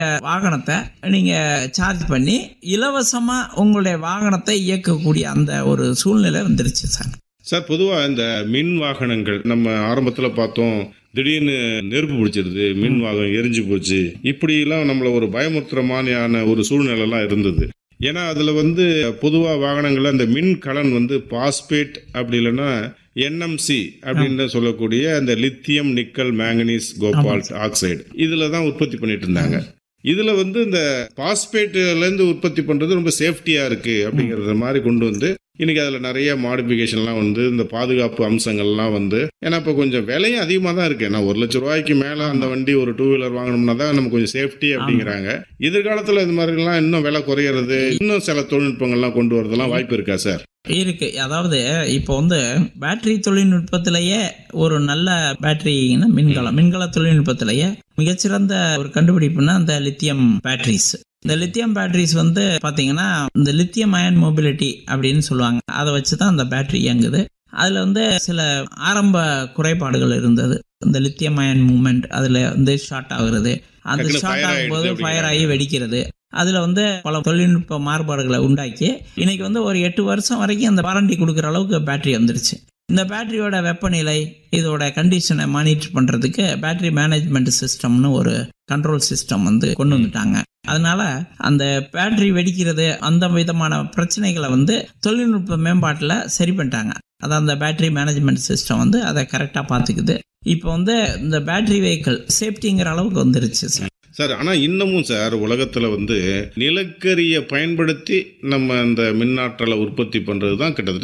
வாகனத்தை நீங்க சார்ஜ் பண்ணி இலவசமா உங்களுடைய வாகனத்தை இயக்கக்கூடிய அந்த ஒரு சூழ்நிலை வந்துருச்சு சார். சார், பொதுவாக இந்த மின் வாகனங்கள் நம்ம ஆரம்பத்தில் பார்த்தோம், திடீர்னு நெருப்பு பிடிச்சிருது, மின் வாகனம் எரிஞ்சு போச்சு, இப்படிலாம் நம்மளை ஒரு பயமுறுத்துற மாதிரியான ஒரு சூழ்நிலைலாம் இருந்தது. ஏன்னா அதில் பொதுவாக வாகனங்களில் அந்த மின் கலன் பாஸ்பேட் அப்படி இல்லைன்னா என்எம்சி அப்படின்னு சொல்லக்கூடிய அந்த lithium nickel manganese cobalt oxide இதில் தான் உற்பத்தி பண்ணிட்டு இருந்தாங்க. இதில் இந்த பாஸ்பேட்லேருந்து உற்பத்தி பண்ணுறது ரொம்ப சேஃப்டியாக இருக்குது அப்படிங்கிறத மாதிரி கொண்டு இன்னைக்கு அதில் நிறைய மாடிஃபிகேஷன்லாம் இந்த பாதுகாப்பு அம்சங்கள்லாம் ஏன்னா இப்போ கொஞ்சம் விலையும் அதிகமாக தான் இருக்குது. ஏன்னா 1 லட்ச ரூபாய்க்கு மேலே அந்த வண்டி ஒரு 2 வீலர் வாங்கணும்னா தான் நம்ம கொஞ்சம் சேஃப்டி அப்படிங்கிறாங்க. எதிர்காலத்தில் இது மாதிரிலாம் இன்னும் விலை குறையிறது, இன்னும் சில தொழில்நுட்பங்கள்லாம் கொண்டு வரதெல்லாம் வாய்ப்பு இருக்கா சார்? இருக்கு. அதாவது இப்போ பேட்டரி தொழில்நுட்பத்திலேயே ஒரு நல்ல பேட்டரி மின்கல தொழில்நுட்பத்திலேயே மிகச்சிறந்த ஒரு கண்டுபிடிப்புனா அந்த லித்தியம் பேட்டரிஸ். இந்த லித்தியம் பேட்டரிஸ் பாத்தீங்கன்னா இந்த லித்தியம் அயன் மொபிலிட்டி அப்படின்னு சொல்லுவாங்க. அதை வச்சுதான் அந்த பேட்டரி இயங்குது. அதுல சில ஆரம்ப குறைபாடுகள் இருந்தது. இந்த லித்தியம் அயன் மூவ்மெண்ட் அதுல ஷார்ட் ஆகுறது, அந்த ஷார்ட் ஆகும்போது ஃபயர் ஆகி வெடிக்கிறது. அதுல பல தொழில்நுட்ப மாறுபாடுகளை உண்டாக்கி இன்னைக்கு ஒரு 8 வருஷம் வரைக்கும் அந்த வாரண்டி கொடுக்குற அளவுக்கு பேட்டரி வந்துருச்சு. இந்த பேட்டரியோட வெப்பநிலை, இதோட கண்டிஷனை மானிட்டர் பண்றதுக்கு பேட்டரி மேனேஜ்மெண்ட் சிஸ்டம்னு ஒரு கண்ட்ரோல் சிஸ்டம் கொண்டு வந்துட்டாங்க. அதனால அந்த பேட்டரி வெடிக்கிறது அந்த விதமான பிரச்சனைகளை தொழில்நுட்ப மேம்பாட்டில் சரி பண்ணிட்டாங்க. அதான் அந்த பேட்டரி மேனேஜ்மெண்ட் சிஸ்டம் அதை கரெக்டாக பார்த்துக்குது. இப்போ இந்த பேட்டரி வெஹிக்கிள் சேஃப்டிங்கிற அளவுக்கு வந்துருச்சு சார். சார், ஆனால் இன்னமும் சார் உலகத்தில் நிலக்கரியை பயன்படுத்தி நம்ம அந்த மின்னாற்றலை உற்பத்தி பண்ணுறது தான் கிட்டத்தட்ட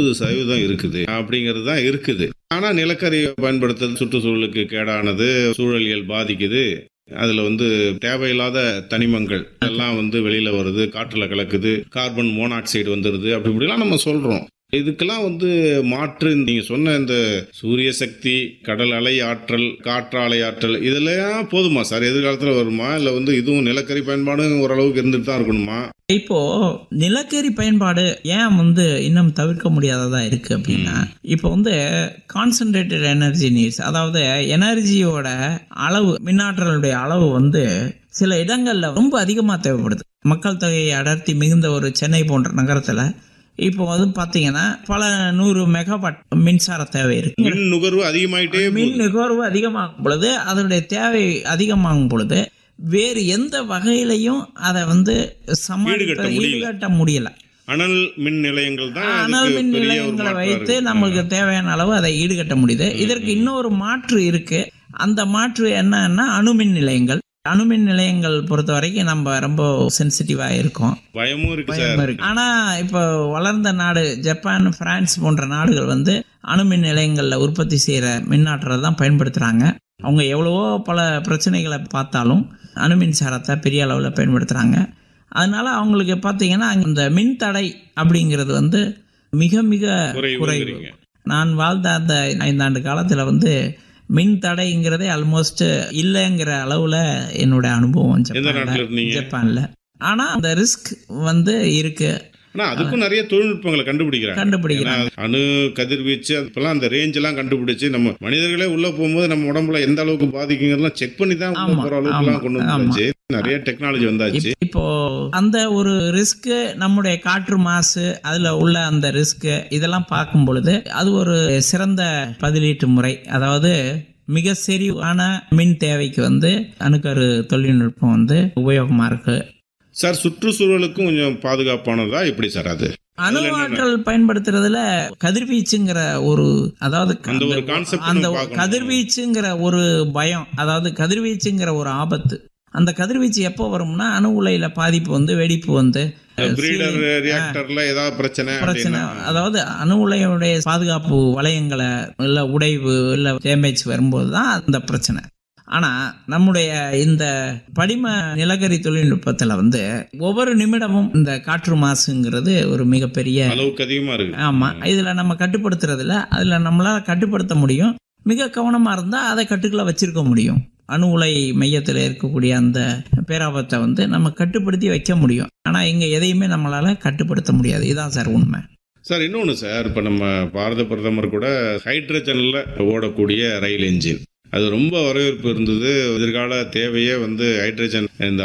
70% இருக்குது அப்படிங்கிறது தான் இருக்குது. ஆனால் நிலக்கரி பயன்படுத்துறது சுற்றுச்சூழலுக்கு கேடானது, சூழலியல் பாதிக்குது. அதில் தேவையில்லாத தனிமங்கள் எல்லாம் வெளியில் வருது, காற்றில் கலக்குது, கார்பன் மோனாக்சைடு வந்துடுது, அப்படி இப்படிலாம் நம்ம சொல்கிறோம். இதுக்கெல்லாம் மாற்று நீங்க சொன்ன இந்த சூரிய சக்தி, கடல் அலை ஆற்றல், காற்றாலை ஆற்றல் இதெல்லாம் போதுமா சார்? எதிர்காலத்தில் வருமா? இல்லை இதுவும் நிலக்கரி பயன்பாடு ஓரளவுக்கு இருந்துட்டு தான் இருக்கணுமா? இப்போ நிலக்கரி பயன்பாடு ஏன் இன்னும் தவிர்க்க முடியாததா இருக்கு அப்படின்னா, இப்போ கான்சென்ட்ரேட்டட் எனர்ஜி நீட்ஸ், அதாவது எனர்ஜியோட அளவு, மின்னாற்றலுடைய அளவு சில இடங்கள்ல ரொம்ப அதிகமாக தேவைப்படுது. மக்கள் தொகை அடர்த்தி மிகுந்த ஒரு சென்னை போன்ற நகரத்துல இப்போ பாத்தீங்கன்னா பல 100 மெகாவாட் மின்சார தேவை இருக்கு. மின் நுகர்வு அதிகமாகும் பொழுது, அதனுடைய தேவை அதிகமாகும் பொழுது வேறு எந்த வகையிலையும் அதை ஈடுகட்ட முடியல. அனல் மின் நிலையங்கள் தான், அனல் மின் நிலையங்களை வைத்து நமக்கு தேவையான அளவு அதை ஈடுகட்ட முடியுது. இதற்கு இன்னொரு மாற்று இருக்கு. அந்த மாற்று என்னன்னா அணுமின் நிலையங்கள். அணுமின் நிலையங்கள் பொறுத்த வரைக்கும் நம்ம ரொம்ப சென்சிட்டிவா இருக்கோம், பயமும் இருக்கு. ஆனா இப்போ வளர்ந்த நாடு ஜப்பான், பிரான்ஸ் போன்ற நாடுகள் அணுமின் நிலையங்கள்ல உற்பத்தி செய்யற மின்னாற்றலை தான் பயன்படுத்துறாங்க. அவங்க எவ்வளவோ பல பிரச்சனைகளை பார்த்தாலும் அணுமின் சாரத்தை பெரிய அளவில் பயன்படுத்துறாங்க. அதனால அவங்களுக்கு பார்த்தீங்கன்னா இந்த மின் தடை அப்படிங்கிறது மிக மிக குறைவு. நான் வாழ்ந்த அந்த 5 ஆண்டு காலத்தில் மின் தடைங்கிறதே ஆல்மோஸ்ட் இல்லைங்கிற அளவுல என்னோட அனுபவம் ஜப்பான்ல. ஆனா அந்த ரிஸ்க் இருக்கு. அதுக்கும் நிறைய தொழில்நுட்பங்களை கண்டுபிடிக்கிறாங்க. அணு கதிர்வீச்சு அப்பெல்லாம் அந்த ரேஞ்ச் எல்லாம் கண்டுபிடிச்சு நம்ம மனிதர்களே உள்ள போகும்போது நம்ம உடம்புல எந்த அளவுக்கு பாதிக்குங்கிறதெல்லாம் செக் பண்ணி தான் போற அளவுக்கு கொண்டு வந்தாச்சு. நிறைய டெக்னாலஜி வந்தாச்சு. இப்போ அந்த ஒரு ரிஸ்க், நம்முடைய காற்று மாசு, அதுல உள்ள அந்த ரிஸ்க் இதெல்லாம் பார்க்கும் பொழுது அது ஒரு சிறந்த பதிலீட்டு முறை. அதாவது மிக செறிவான மின் தேவைக்கு அணுக்கரு தொழில்நுட்பம் உபயோகமா இருக்கு சார். சுற்றுச்சூழலுக்கும் கொஞ்சம் பாதுகாப்பானதா எப்படி சார்? அது அணு ஆற்றல் பயன்படுத்துறதுல கதிர்வீச்சுங்கிற ஒரு, அதாவது அந்த கதிர்வீச்சுங்கிற ஒரு பயம், அதாவது கதிர்வீச்சுங்கிற ஒரு ஆபத்து. அந்த கதிர்வீச்சு எப்போ வரும்னா அணு உலையில பாதிப்பு வெடிப்பு பிரச்சனை. அதாவது அணு உலையுடைய பாதுகாப்பு வளையங்களை இல்ல உடைவு இல்ல டேமேஜ் வரும்போது தான் அந்த பிரச்சனை. ஆனா நம்முடைய இந்த படிம நிலக்கரி தொழில்நுட்பத்துல ஒவ்வொரு நிமிடமும் இந்த காற்று மாசுங்கிறது ஒரு மிகப்பெரிய அளவுக்கு அதிகமா இருக்கு. ஆமா, இதுல நம்ம கட்டுப்படுத்துறதுல அதுல நம்மளால கட்டுப்படுத்த முடியும். மிக கவனமா இருந்தா அதை கட்டுக்குள்ள வச்சிருக்க முடியும். அணு உலை மையத்தில் இருக்கக்கூடிய அந்த பேராபத்தை நம்ம கட்டுப்படுத்தி வைக்க முடியும். ஆனா இங்க எதையுமே நம்மளால கட்டுப்படுத்த முடியாது. இதுதான் சார் உண்மை. சார், இன்னொன்று சார், இப்போ நம்ம பாரத பிரதமர் கூட ஹைட்ரஜனில் ஓடக்கூடிய ரயில் என்ஜின் அது ரொம்ப வரவேற்பு இருந்தது. எதிர்கால தேவையே ஹைட்ரஜன் இந்த